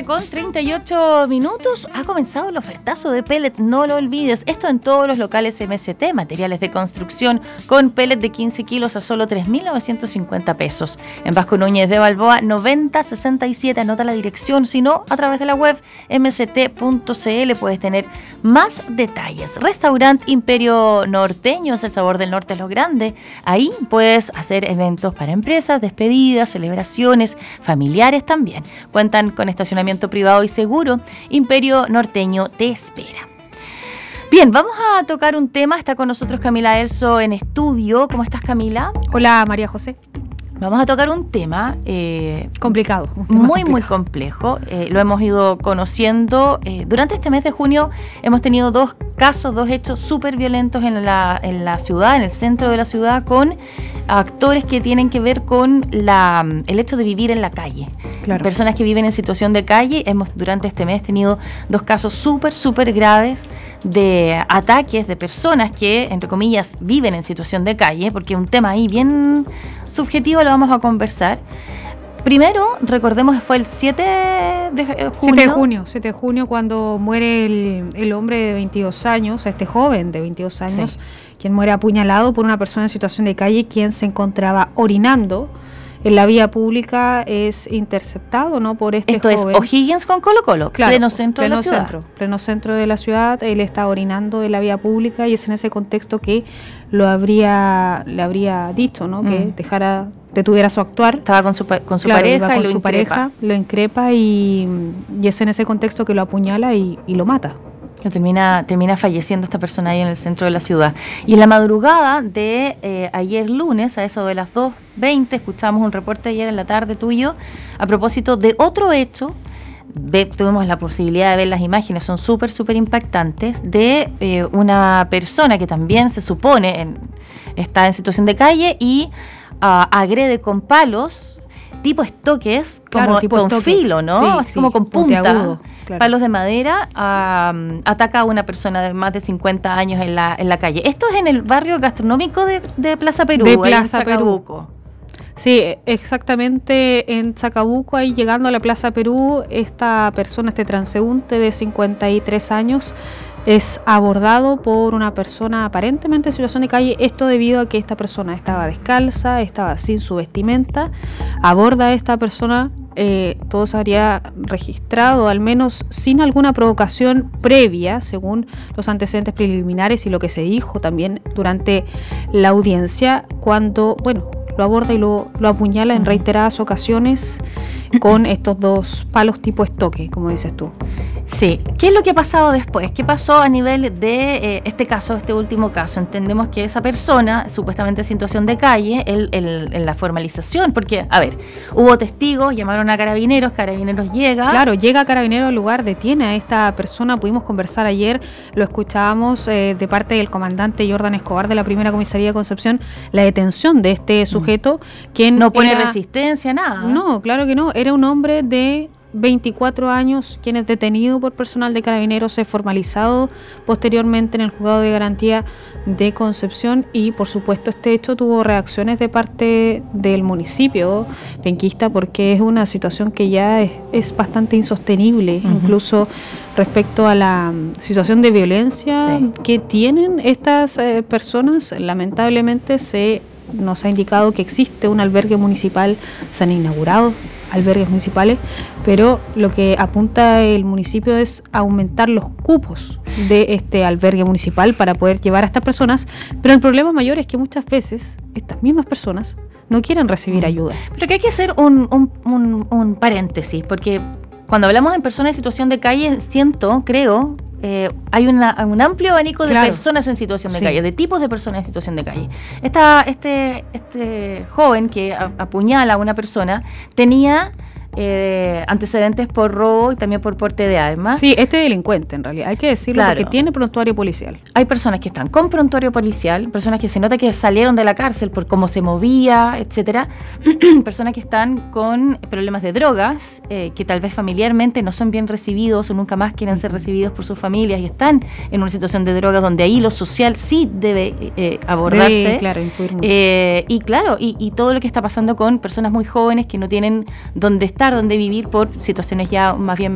11:38. Ha comenzado el ofertazo de pellet, no lo olvides. Esto en todos los locales MST, materiales de construcción con pellet de 15 kilos a solo 3.950 pesos. En Vasco Núñez de Balboa, 9067. Anota la dirección, si no, a través de la web mst.cl puedes tener más detalles. Restaurante Imperio Norteño, es el sabor del norte, es lo grande. Ahí puedes hacer eventos para empresas, despedidas, celebraciones, familiares también. Cuentan con estacionamiento privado y seguro. Imperio Norteño te espera. Bien, vamos a tocar un tema. Está con nosotros Camila Elso en estudio. ¿Cómo estás, Camila? Hola, María José. Vamos a tocar un tema complicado. Muy complejo. Lo hemos ido conociendo. Durante este mes de junio hemos tenido dos hechos súper violentos en la ciudad, en el centro de la ciudad, con actores que tienen que ver con el hecho de vivir en la calle. Claro. Personas que viven en situación de calle. Hemos durante este mes tenido dos casos súper graves de ataques de personas que, entre comillas, viven en situación de calle, porque un tema ahí bien subjetivo lo vamos a conversar. Primero, recordemos que fue el 7 de junio. 7 de junio cuando muere el hombre de 22 años, este joven de 22 años, sí, quien muere apuñalado por una persona en situación de calle, quien se encontraba orinando en la vía pública. Es interceptado, ¿no?, por este joven. Esto es O'Higgins con Colo-Colo, claro, pleno centro de la ciudad. Pleno centro de la ciudad. Él está orinando en la vía pública y es en ese contexto que le habría dicho, ¿no?, que detuviera su actuar. Estaba con su pareja y lo increpa y es en ese contexto que lo apuñala y lo mata. Termina falleciendo esta persona ahí en el centro de la ciudad. Y en la madrugada de ayer lunes, a eso de las 2:20, escuchamos un reporte ayer en la tarde tuyo a propósito de otro hecho. Tuvimos la posibilidad de ver las imágenes, son súper impactantes, de una persona que también se supone está en situación de calle y agrede con palos, tipo estoques, como tipo con filo, ¿no? Sí, así como con punta, claro, palos de madera. Ataca a una persona de más de 50 años en la calle. Esto es en el barrio gastronómico de Plaza Perú. De Plaza Perú. Sí, exactamente en Chacabuco, ahí llegando a la Plaza Perú, esta persona, este transeúnte de 53 años, es abordado por una persona aparentemente en situación de calle. Esto debido a que esta persona estaba descalza, estaba sin su vestimenta. Aborda a esta persona, todo se habría registrado, al menos sin alguna provocación previa, según los antecedentes preliminares y lo que se dijo también durante la audiencia, cuando, lo aborda y lo apuñala en reiteradas ocasiones con estos dos palos tipo estoque, como dices tú. Sí. ¿Qué es lo que ha pasado después? ¿Qué pasó a nivel de este último caso? Entendemos que esa persona, supuestamente en situación de calle, en la formalización, porque, hubo testigos, llamaron a Carabineros llega. Claro, llega Carabineros al lugar, detiene a esta persona. Pudimos conversar ayer, lo escuchábamos de parte del comandante Jordan Escobar de la primera comisaría de Concepción, la detención de este sujeto, quien no pone resistencia, nada. No, claro que no, era un hombre de 24 años, quien es detenido por personal de Carabineros, es formalizado posteriormente en el juzgado de garantía de Concepción y por supuesto este hecho tuvo reacciones de parte del municipio penquista, porque es una situación que ya es bastante insostenible, incluso respecto a la situación de violencia que tienen estas personas. Lamentablemente nos ha indicado que existe un albergue municipal, se han inaugurado albergues municipales, pero lo que apunta el municipio es aumentar los cupos de este albergue municipal para poder llevar a estas personas, pero el problema mayor es que muchas veces estas mismas personas no quieren recibir ayuda. Pero que hay que hacer un paréntesis, porque cuando hablamos de personas en situación de calle, creo hay un amplio abanico de personas en situación de calle, de tipos de personas en situación de calle. Este joven que apuñala a una persona tenía antecedentes por robo y también por porte de armas. Sí, este delincuente en realidad, hay que decirlo, porque tiene prontuario policial. Hay personas que están con prontuario policial, personas que se nota que salieron de la cárcel por cómo se movía, etcétera. Personas que están con problemas de drogas, que tal vez familiarmente no son bien recibidos o nunca más quieren ser recibidos por sus familias y están en una situación de drogas donde ahí lo social sí debe abordarse. Influir mucho. Y todo lo que está pasando con personas muy jóvenes que no tienen dónde estar, dónde vivir por situaciones ya más bien